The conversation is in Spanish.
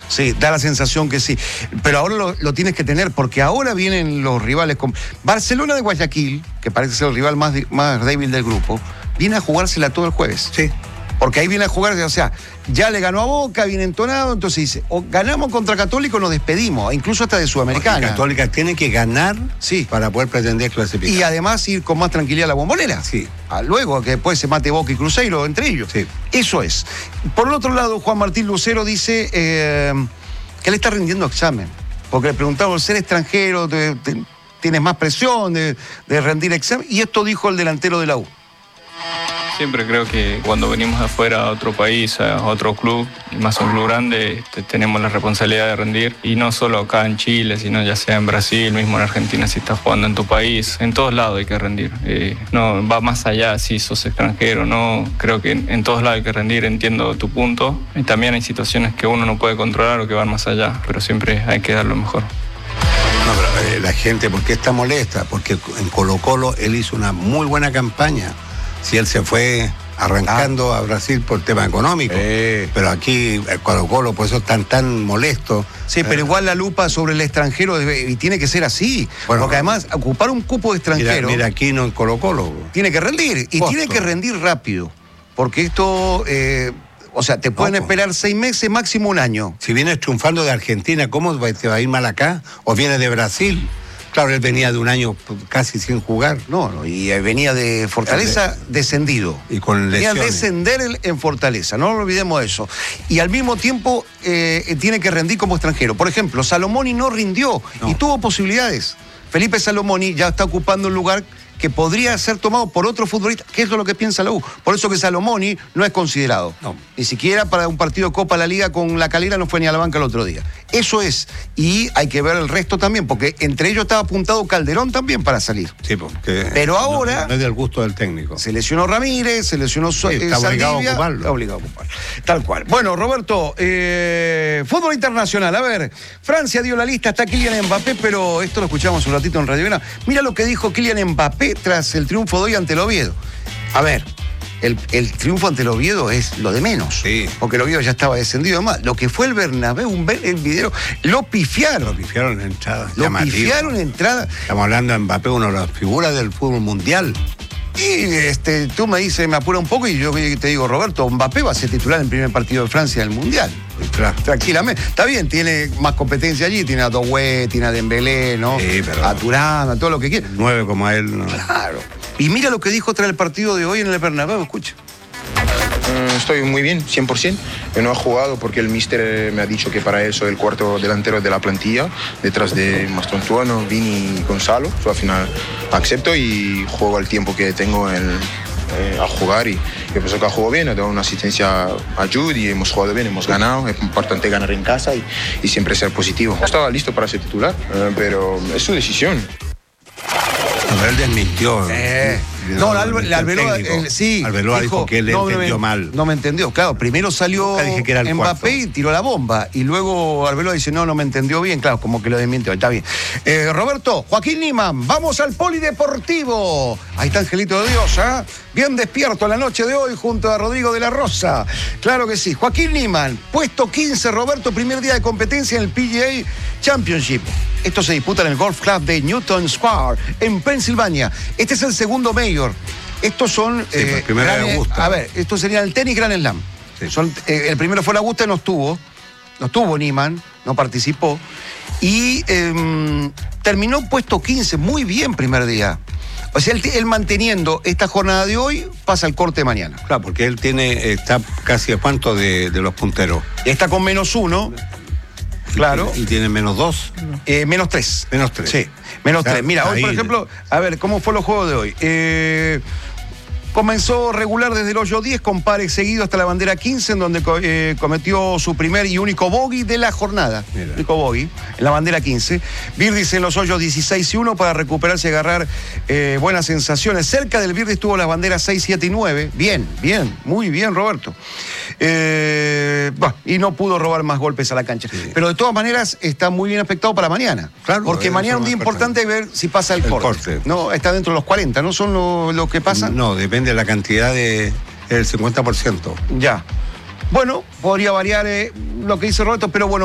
Sí, da la sensación que sí. Pero ahora lo tienes que tener, porque ahora vienen los rivales. Barcelona de Guayaquil, que parece ser el rival más débil del grupo, viene a jugársela todo el jueves. Sí. Porque ahí viene a jugar, o sea, ya le ganó a Boca, viene entonado, entonces dice, o ganamos contra Católico, nos despedimos, incluso hasta de Sudamericana. Porque Católica tiene que ganar para poder pretender clasificar. Y además ir con más tranquilidad a la Bombonera. Sí. Luego que después se mate Boca y Cruzeiro entre ellos. Sí. Eso es. Por el otro lado, Juan Martín Lucero dice que le está rindiendo examen. Porque le preguntamos, ser extranjero, tienes más presión de rendir examen. Y esto dijo el delantero de la U. Siempre creo que cuando venimos afuera a otro país, a otro club, y más un club grande, tenemos la responsabilidad de rendir. Y no solo acá en Chile, sino ya sea en Brasil, mismo en Argentina, si estás jugando en tu país. En todos lados hay que rendir. No va más allá si sos extranjero, no. Creo que en todos lados hay que rendir, entiendo tu punto. Y también hay situaciones que uno no puede controlar o que van más allá, pero siempre hay que dar lo mejor. No, pero la gente, ¿por qué está molesta? Porque en Colo-Colo él hizo una muy buena campaña. Si él se fue arrancando a Brasil por tema económico. Pero aquí, Colo-Colo, por eso están tan molestos. Sí, pero igual la lupa sobre el extranjero y tiene que ser así. Bueno, porque además, ocupar un cupo de extranjero. Mira aquí no en Colo-Colo. Tiene que rendir. Y tiene que rendir rápido. Porque esto. O sea, te pueden esperar 6 meses, máximo 1 año. Si vienes triunfando de Argentina, ¿cómo te va a ir mal acá? ¿O vienes de Brasil? Claro, él venía de un año casi sin jugar. No, y venía de Fortaleza descendido. Y con lesiones. Venía a descender en Fortaleza, no olvidemos eso. Y al mismo tiempo tiene que rendir como extranjero. Por ejemplo, Salomoni no rindió y tuvo posibilidades. Felipe Salomoni ya está ocupando un lugar que podría ser tomado por otro futbolista, que es lo que piensa la U. Por eso que Salomoni no es considerado. No. Ni siquiera para un partido de Copa de la Liga con La Calera no fue ni a la banca el otro día. Eso es. Y hay que ver el resto también, porque entre ellos estaba apuntado Calderón también para salir. Sí, porque pero ahora no es del gusto del técnico. Se lesionó Ramírez, se lesionó está obligado a ocuparlo. Está obligado a ocupar. Tal cual. Bueno, Roberto, fútbol internacional. A ver, Francia dio la lista, está Kylian Mbappé, pero esto lo escuchamos un ratito en Radio Vena. Mira lo que dijo Kylian Mbappé tras el triunfo de hoy ante el Oviedo. A ver, el triunfo ante el Oviedo es lo de menos. Sí. Porque el Oviedo ya estaba descendido más. Lo que fue el Bernabéu, el video, lo pifiaron. Lo pifiaron en entrada. Pifiaron en entrada. Estamos hablando de Mbappé, una de las figuras del fútbol mundial. Y tú me dices, me apura un poco y yo te digo, Roberto, Mbappé va a ser titular en el primer partido de Francia del Mundial. Claro. Tranquilamente. Está bien, tiene más competencia allí, tiene a Doué, tiene a Dembélé, ¿no? Sí, pero a Turán, a todo lo que quiera. 9 como él, ¿no? Claro. Y mira lo que dijo tras el partido de hoy en el Bernabéu, escucha. Estoy muy bien, 100%. No he jugado porque el míster me ha dicho que para él soy el cuarto delantero de la plantilla, detrás de Mastrotuano, Vini y Gonzalo. Al final acepto y juego al tiempo que tengo a jugar y pienso que ha jugado bien, ha dado una asistencia a Jude y hemos jugado bien, hemos ganado. Es importante ganar en casa y siempre ser positivo. Estaba listo para ser titular, pero es su decisión. Pero él desmintió. No, Arbeloa, sí. Arbeloa dijo que él entendió mal. No me entendió. Claro, primero salió Mbappé cuarto. y tiró la bomba. Y luego Arbeloa dice, no me entendió bien. Claro, como que lo desmintió. Está bien. Roberto, Joaquín Niemann, vamos al Polideportivo. Ahí está Angelito de Dios, ¿eh? Bien despierto la noche de hoy junto a Rodrigo de la Rosa. Claro que sí. Joaquín Niemann, puesto 15, Roberto, primer día de competencia en el PGA Championship. Esto se disputa en el Golf Club de Newton Square, en Pensilvania. Este es el segundo Mayor. Estos son... primero de Augusta. A ver, esto sería el tenis Grand Slam. Sí. El primero fue la Augusta y no estuvo Niemann, no participó. Y terminó puesto 15, muy bien primer día. O sea, él manteniendo esta jornada de hoy, pasa al corte de mañana. Claro, porque él está casi a cuánto de los punteros. Está con -1. Claro. ¿Y tiene -2? -3. -3. Sí, -3. Mira, hoy, por ejemplo, a ver, ¿cómo fue los juegos de hoy? Comenzó regular desde el hoyo 10 con pares seguidos hasta la bandera 15, en donde cometió su primer y único bogey de la jornada. Mira. Único bogey en la bandera 15. Birdis en los hoyos 16 y 1 para recuperarse y agarrar buenas sensaciones. Cerca del Birdis tuvo las banderas 6, 7 y 9. Bien, muy bien, Roberto. Y no pudo robar más golpes a la cancha. Sí. Pero de todas maneras está muy bien aspectado para mañana. Claro, porque mañana es un día importante ver si pasa el corte. No, está dentro de los 40, ¿no son lo que pasa? No, depende de la cantidad del 50%. Ya. Bueno, podría variar lo que dice Roberto, pero bueno.